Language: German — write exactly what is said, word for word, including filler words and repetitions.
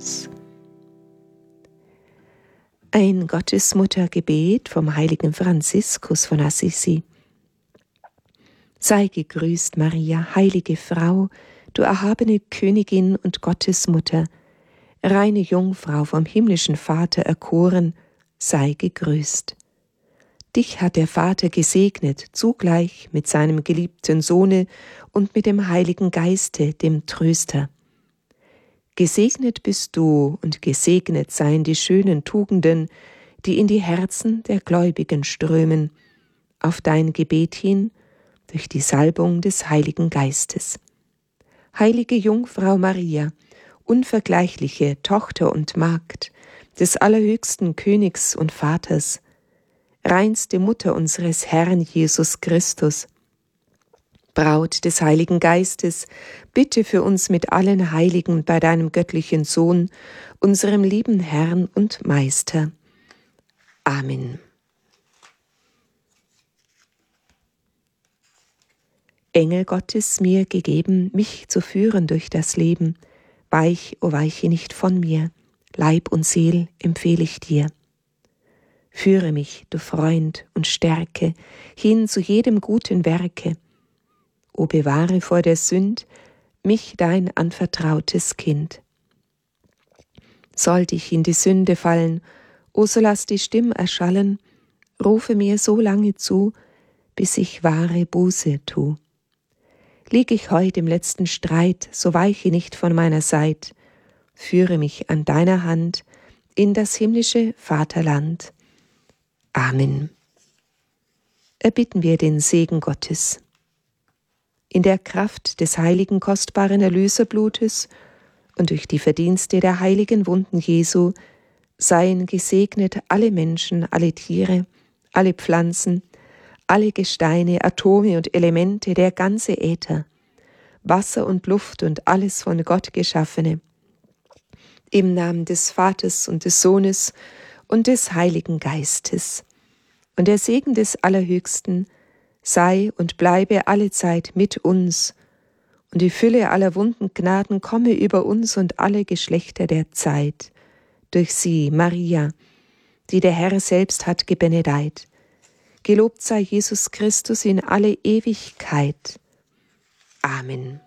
Christus. Ein Gottesmuttergebet vom heiligen Franziskus von Assisi. Sei gegrüßt, Maria, heilige Frau, du erhabene Königin und Gottesmutter, reine Jungfrau vom himmlischen Vater erkoren, sei gegrüßt. Dich hat der Vater gesegnet, zugleich mit seinem geliebten Sohne und mit dem Heiligen Geiste, dem Tröster. Gesegnet bist du und gesegnet seien die schönen Tugenden, die in die Herzen der Gläubigen strömen, auf dein Gebet hin, durch die Salbung des Heiligen Geistes. Heilige Jungfrau Maria, unvergleichliche Tochter und Magd des allerhöchsten Königs und Vaters, reinste Mutter unseres Herrn Jesus Christus, Braut des Heiligen Geistes, bitte für uns mit allen Heiligen bei deinem göttlichen Sohn, unserem lieben Herrn und Meister. Amen. Engel Gottes mir gegeben, mich zu führen durch das Leben, weich, o weiche nicht von mir, Leib und Seel empfehle ich dir. Führe mich, du Freund, und stärke, hin zu jedem guten Werke. O bewahre vor der Sünd mich dein anvertrautes Kind. Sollt ich in die Sünde fallen, o so lass die Stimm erschallen, rufe mir so lange zu, bis ich wahre Buße tu. Lieg ich heut im letzten Streit, so weiche nicht von meiner Seit, führe mich an deiner Hand in das himmlische Vaterland. Amen. Erbitten wir den Segen Gottes. In der Kraft des heiligen kostbaren Erlöserblutes und durch die Verdienste der heiligen Wunden Jesu seien gesegnet alle Menschen, alle Tiere, alle Pflanzen, alle Gesteine, Atome und Elemente, der ganze Äther, Wasser und Luft und alles von Gott Geschaffene. Im Namen des Vaters und des Sohnes und des Heiligen Geistes. Und der Segen des Allerhöchsten sei und bleibe allezeit mit uns, und die Fülle aller wunden Gnaden komme über uns und alle Geschlechter der Zeit, durch sie, Maria, die der Herr selbst hat gebenedeit. Gelobt sei Jesus Christus in alle Ewigkeit. Amen.